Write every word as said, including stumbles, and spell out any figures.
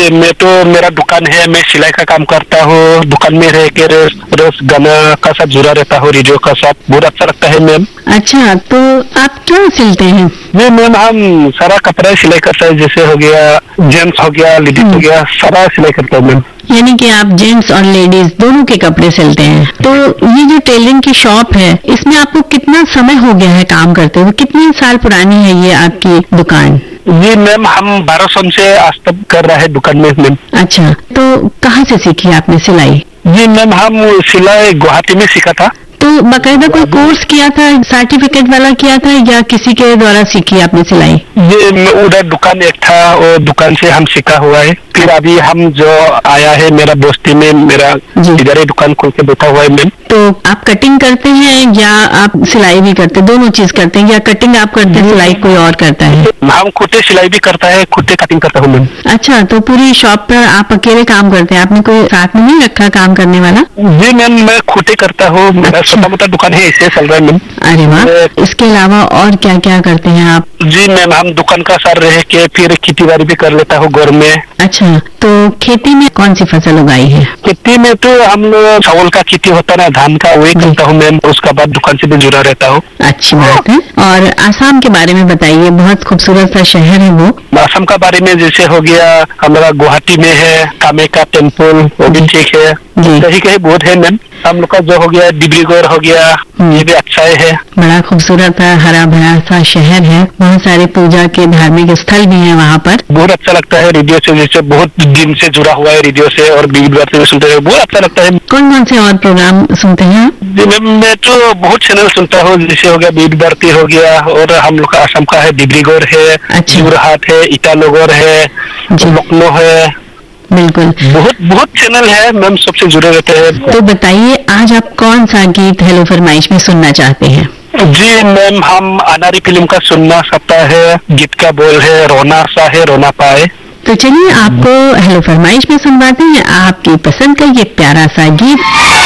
मैं तो मेरा दुकान है, मैं सिलाई का काम करता हूँ। दुकान में रह के रोज गाना का साथ जुड़ा रहता हूँ, रेडियो का साथ, बहुत अच्छा लगता है मैम। अच्छा, तो आप क्या सिलते हैं? जी मैम, हम सारा कपड़ा सिलाई करते हैं, जैसे हो गया जेंट्स हो गया, लेडीज हो गया, सारा सिलाई करता हूँ मैम। यानी कि आप जेंट्स और लेडीज दोनों के कपड़े सिलते हैं। तो ये जो टेलरिंग की शॉप है, इसमें आपको कितना समय हो गया है काम करते हुए? कितने साल पुरानी है ये आपकी दुकान? जी मैम, हम बारह साल से आज तक कर रहा है दुकान में मैम। अच्छा, तो कहाँ से सीखी आपने सिलाई? जी मैम, हम सिलाई गुवाहाटी में सीखा था। तो बाकायदा कोई कोर्स किया था, सर्टिफिकेट वाला किया था, या किसी के द्वारा सीखी आपने सिलाई? ये उधर दुकान एक था, और दुकान से हम सीखा हुआ है। फिर अभी हम जो आया है मेरा बस्ती में, मेरा इधर ही दुकान खोल के बैठा हुआ है मैम। तो आप कटिंग करते हैं या आप सिलाई भी करते हैं? दोनों चीज करते हैं, या कटिंग आप करते हैं, सिलाई कोई और करता है? हम खुद सिलाई भी करता है, खुद कटिंग करता हूँ मैम। अच्छा, तो पूरी शॉप पर आप अकेले काम करते हैं? आपने कोई साथ में नहीं रखा काम करने वाला? जी मैम, मैं खुद करता हूँ, मेरा छोटा मोटा दुकान है, इसे चल रहा है मैम। अरे वाह, इसके अलावा और क्या क्या करते हैं आप? जी मैम, हम दुकान का साथ रह के फिर खेती बाड़ी भी कर लेता हूँ घर में। अच्छा, तो खेती में कौन सी फसल उगाई है? खेती में तो हम लोग चावल का खेती होता है ना, धान का, वही करता हूँ मैम। उसके बाद दुकान से भी जुड़ा रहता हूँ। अच्छी बात है। और आसाम के बारे में बताइए, बहुत खूबसूरत सा शहर है वो। आसाम का बारे में जैसे हो गया, हमारा गुवाहाटी में है कामाख्या टेम्पल, वो भी ठीक है। कहीं कहीं बहुत है मैम। हम लोग का जो हो गया डिब्रूगढ़ हो गया, ये भी अच्छा है। बड़ा खूबसूरत है, हरा भरा सा शहर है, बहुत सारे पूजा के धार्मिक स्थल भी हैं वहाँ पर। बहुत अच्छा लगता है रेडियो से, जैसे बहुत दिन से जुड़ा हुआ है रेडियो से, और बीच बार से सुनते हैं, बहुत अच्छा लगता है। कौन कौन से और प्रोग्राम सुनते हैं? जी मैम, मैं तो बहुत चैनल सुनता हूँ, जैसे हो गया बीट भारती हो गया, और हम लोग का असम का है डिब्रूगढ़ है, जोरहाट है, ईटानगर है, लखनऊ है। बिल्कुल, बहुत बहुत चैनल है मैम, सबसे जुड़े रहते हैं। तो बताइए, आज आप कौन सा गीत हेलो फरमाइश में सुनना चाहते हैं? जी मैम, हम अनारी फिल्म का सुनना सकता है। गीत का बोल है, रोना सा है रोना पाए। तो चलिए आपको हेलो फरमाइश में सुनवाते हैं आपकी पसंद का ये प्यारा सा गीत।